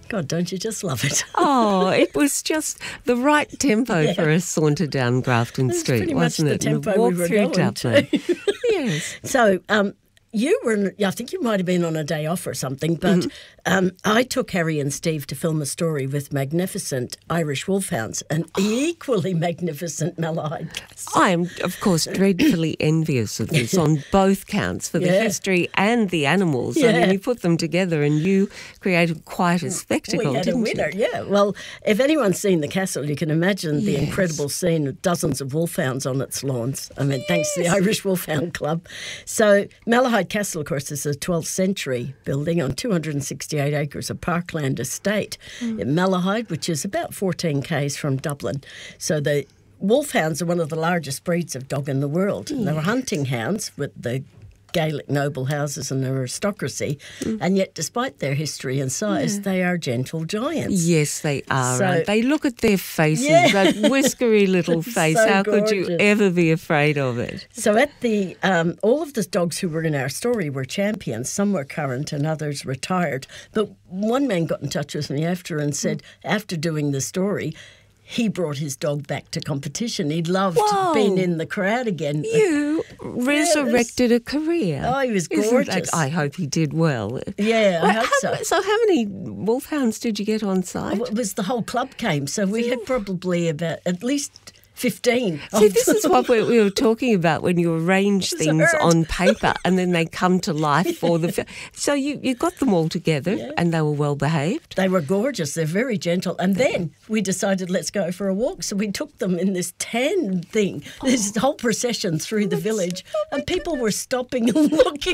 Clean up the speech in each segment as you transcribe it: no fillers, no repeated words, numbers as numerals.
God, don't you just love it? Oh, it was just the right tempo for a saunter down Grafton Street, pretty wasn't much it? the tempo and a walk we were through going Dublin. to. Yes. So you were, I think you might have been on a day off or something, but I took Harry and Steve to film a story with magnificent Irish wolfhounds and equally magnificent Malahide. I am, of course, dreadfully envious of this on both counts for the history and the animals. I mean, you put them together and you created quite a spectacle, We had didn't a winner, you? yeah. Well, if anyone's seen the castle, you can imagine the incredible scene of dozens of wolfhounds on its lawns. I mean, thanks to the Irish Wolfhound Club. So Malahide Castle, of course, is a 12th century building on 268 acres of parkland estate in Malahide, which is about 14 k's from Dublin. So the wolfhounds are one of the largest breeds of dog in the world. They were hunting hounds with the Gaelic noble houses and aristocracy, and yet despite their history and size, they are gentle giants. Yes, they are. So- They look at their faces, that whiskery little face. So How could you gorgeous. ever be afraid of it? So at the all of the dogs who were in our story were champions. Some were current and others retired. But one man got in touch with me after and said, after doing the story, he brought his dog back to competition. He loved Whoa. being in the crowd again. You resurrected a career. Oh, he was Isn't gorgeous. that- I hope he did well. Yeah, I hope so. So how many wolfhounds did you get on site? It was the whole club came, so we had probably about at least 15. See, this is what we were talking about when you arrange It's things hard. on paper and then they come to life for the... So you got them all together and they were well behaved? They were gorgeous. They're very gentle. And then we decided, let's go for a walk. So we took them in this tan thing, this whole procession through the village. And people were stopping and looking.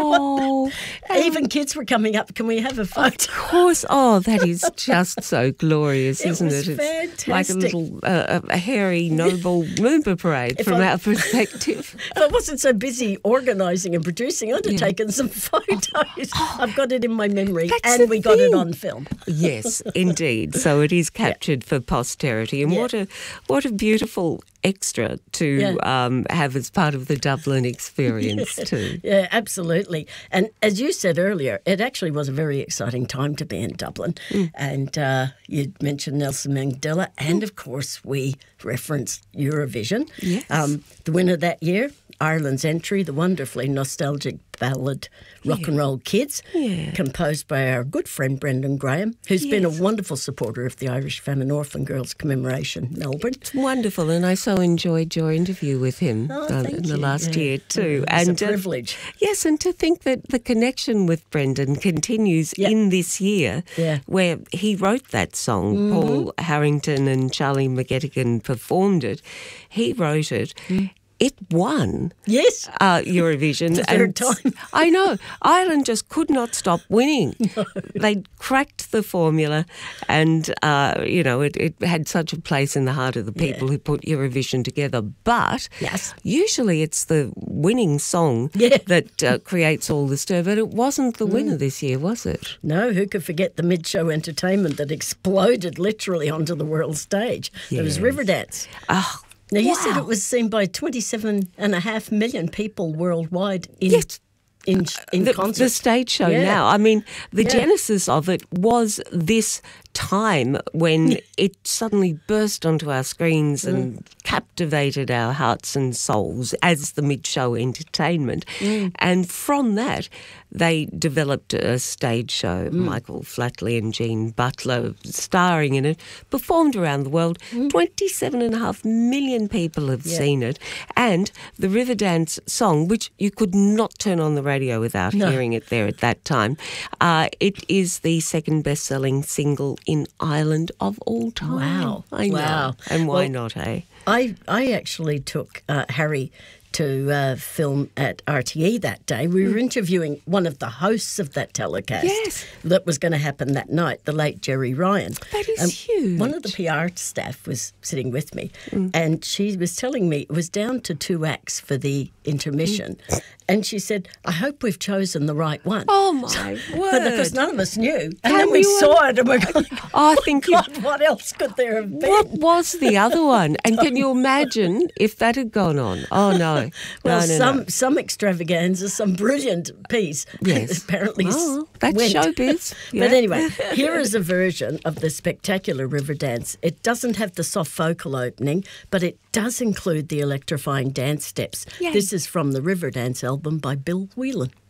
Oh, Even kids were coming up. Can we have a photo? of course. Oh, that is just so glorious, It isn't was it? It's like a fantastic. little a hairy, noble Moomba parade from our perspective. If I wasn't so busy organising and producing, I'd have taken some photos. I've got it in my memory. That's And the we got it thing. on film. Yes, indeed. So it is captured for posterity, and what a beautiful extra to have as part of the Dublin experience too. Yeah, absolutely. And as you said earlier, it actually was a very exciting time to be in Dublin. And you mentioned Nelson Mandela, and of course we referenced Eurovision. Yes. The winner that year, Ireland's entry, the wonderfully nostalgic ballad Rock and Roll Kids, composed by our good friend Brendan Graham, who's been a wonderful supporter of the Irish Famine Orphan Girls commemoration, Melbourne. Wonderful, and I so enjoyed your interview with him Thank in the you. last year too. It's And a privilege. Yes, and to think that the connection with Brendan continues in this year, where he wrote that song. Paul Harrington and Charlie McGettigan performed it. He wrote it. It won Yes. Eurovision. The third time. I know. Ireland just could not stop winning. They cracked the formula and, it had such a place in the heart of the people who put Eurovision together. But usually it's the winning song that creates all the stir. But it wasn't the winner this year, was it? No, who could forget the mid-show entertainment that exploded literally onto the world stage? It was Riverdance. Oh, Now, you said it was seen by 27.5 million people worldwide in concert. the stage show now. I mean, the genesis of it was this time when it suddenly burst onto our screens and captivated our hearts and souls as the mid-show entertainment. And from that, they developed a stage show, Michael Flatley and Jean Butler starring in it, performed around the world. 27.5 million people have seen it. And the Riverdance song, which you could not turn on the radio without hearing it there at that time, it is the second best-selling single in Ireland of all time. Wow. I know. Wow. And why Well, not, eh? I actually took Harry to film at RTE that day. We were interviewing one of the hosts of that telecast that was going to happen that night, the late Jerry Ryan. That is huge. One of the PR staff was sitting with me and she was telling me it was down to 2 acts for the intermission. And she said, I hope we've chosen the right one. Oh, my word. But of course, none of us knew. And Can then we you saw it and we're going, I think you... God, what else could there have been? What was the other one? And can you imagine if that had gone on? Oh, no. No. Well, No. some extravaganza, some brilliant piece. Yes. Apparently, That's went. showbiz. Yeah. But anyway, here is a version of the spectacular river dance. It doesn't have the soft vocal opening, but it does include the electrifying dance steps. Yay. This is from the River Dance album by Bill Whelan.